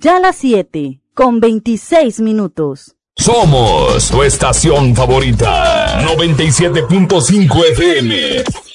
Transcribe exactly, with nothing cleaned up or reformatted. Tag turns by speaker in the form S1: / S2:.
S1: Ya las siete, con veintiséis minutos.
S2: Somos tu estación favorita, noventa y siete punto cinco F M.